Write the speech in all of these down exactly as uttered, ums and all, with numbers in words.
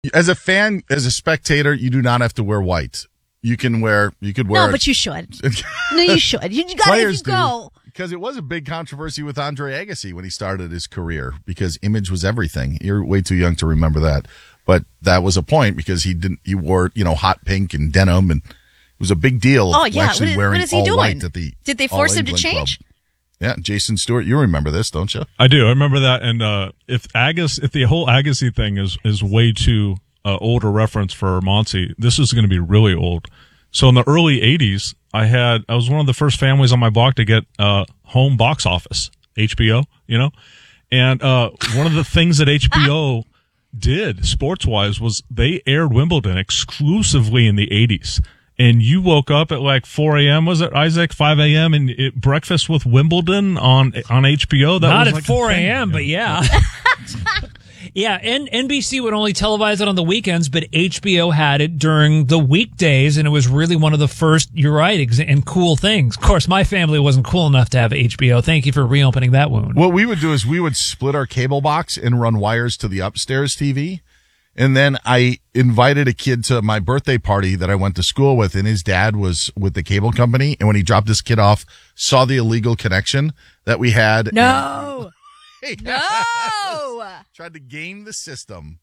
As a fan, as a spectator, you do not have to wear white. You can wear, you could wear. No, but you should. no, you should. You, you got to, if you go. Do, because it was a big controversy with Andre Agassi when he started his career because image was everything. You're way too young to remember that. But that was a point because he didn't, he wore, you know, hot pink and denim and it was a big deal. Oh, yeah. Actually what, wearing what is he all doing? white at the Did they force All him to England change? Club. Yeah, Jason Stewart, you remember this, don't you? I do. I remember that. And uh, if Agassi, if the whole Agassi thing is is way too uh, old a reference for Monty, this is going to be really old. So in the early eighties, I had I was one of the first families on my block to get uh, home box office, H B O, you know, and uh, one of the things that H B O did sports wise was they aired Wimbledon exclusively in the eighties. And you woke up at like four a.m. Was it, Isaac? five a.m. and it, breakfast with Wimbledon on on H B O. That Not was at like four a.m., but yeah. yeah, and N B C would only televise it on the weekends, but H B O had it during the weekdays, and it was really one of the first, you're right, ex- and cool things. Of course, my family wasn't cool enough to have H B O. Thank you for reopening that wound. What we would do is we would split our cable box and run wires to the upstairs T V. And then I invited a kid to my birthday party that I went to school with, and his dad was with the cable company. And when he dropped this kid off, saw the illegal connection that we had. No. And, no. Tried to game the system.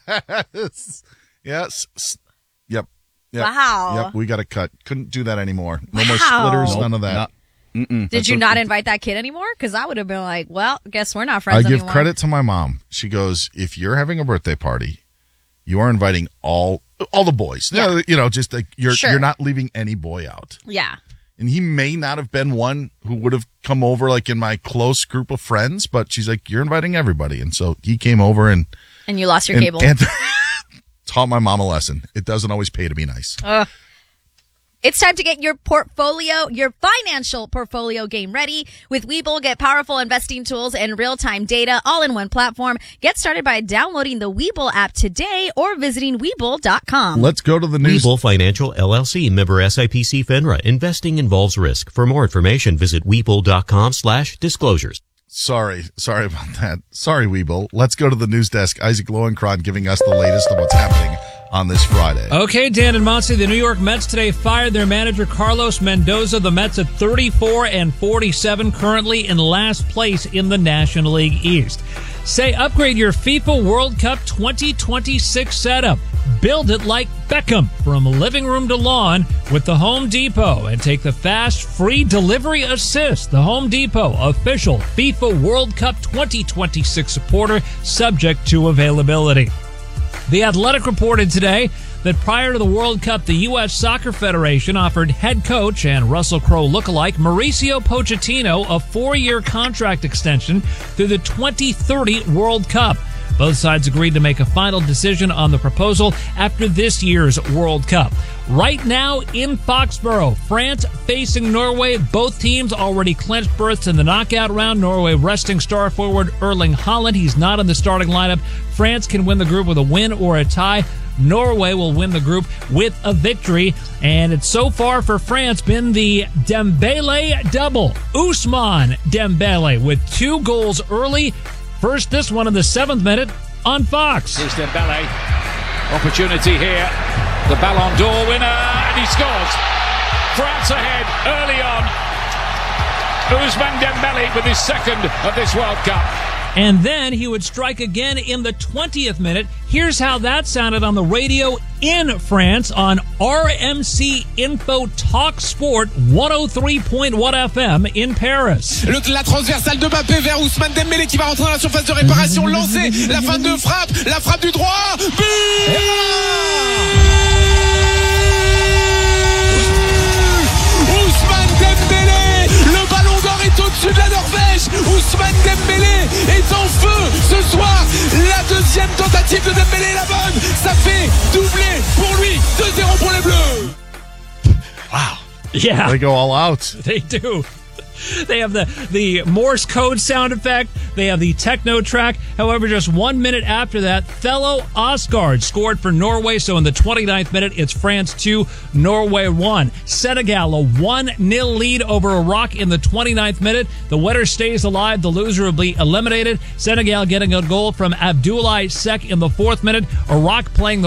Yes. Yes. Yep. Yep. Wow. Yep. We got to cut. Couldn't do that anymore. No wow. more splitters. Nope. None of that. Not- Did That's you a- not invite that kid anymore? Because I would have been like, well, guess we're not friends I give anymore. credit to my mom. She goes, if you're having a birthday party, you are inviting all all the boys. Yeah. No, you know, just like you're Sure. you're not leaving any boy out. Yeah. And he may not have been one who would have come over like in my close group of friends, but she's like, you're inviting everybody. And so he came over and And you lost your and, cable. and taught my mom a lesson. It doesn't always pay to be nice. Uh, It's time to get your portfolio, your financial portfolio game ready. With Webull, get powerful investing tools and real-time data all in one platform. Get started by downloading the Webull app today or visiting Webull dot com. Let's go to the news. Webull Financial L L C, member S I P C FINRA. Investing involves risk. For more information, visit Webull dot com slash disclosures. Sorry. Sorry about that. Sorry, Weeble. Let's go to the news desk. Isaac Lowenkron giving us the latest of what's happening on this Friday. Okay, Dan and Monty, the New York Mets today fired their manager Carlos Mendoza. The Mets at thirty-four and forty-seven, currently in last place in the National League East. Say upgrade your FIFA World Cup twenty twenty-six setup. Build it like Beckham from living room to lawn with the Home Depot and take the fast, free delivery assist. The Home Depot, official FIFA World Cup twenty twenty-six supporter, subject to availability. The Athletic reported today that prior to the World Cup, the U S Soccer Federation offered head coach and Russell Crowe lookalike Mauricio Pochettino a four-year contract extension through the twenty thirty World Cup. Both sides agreed to make a final decision on the proposal after this year's World Cup. Right now in Foxborough, France facing Norway. Both teams already clinched berths in the knockout round. Norway resting star forward Erling Haaland. He's not in the starting lineup. France can win the group with a win or a tie. Norway will win the group with a victory. And it's so far for France been the Dembele double. Ousmane Dembele with two goals early. First, this one in the seventh minute on Fox. Here's Dembele. Opportunity here. The Ballon d'Or winner, and he scores. France ahead early on. Ousmane Dembele with his second of this World Cup. And then he would strike again in the twentieth minute. Here's how that sounded on the radio in France on R M C Info Talk Sport one oh three point one F M in Paris. Le, la transversale de Mbappé vers Ousmane Dembélé qui va rentrer dans la surface de réparation, lancé, la fin de frappe, la frappe du droit, but! Ousmane Dembélé, le ballon d'or est au-dessus de la Norvège. Ousmane Dembélé est en feu ce soir. La deuxième tentative de Dembélé est la bonne. Ça fait doubler pour lui. deux zéro pour les Bleus. Wow. Yeah. They go all out. They do. They have the, the Morse code sound effect. They have the techno track. However, just one minute after that, Thelo Osgaard scored for Norway. So in the twenty-ninth minute, it's France two, Norway one. Senegal, a one nil lead over Iraq in the twenty-ninth minute. The winner stays alive. The loser will be eliminated. Senegal getting a goal from Abdoulaye Seck in the fourth minute. Iraq playing the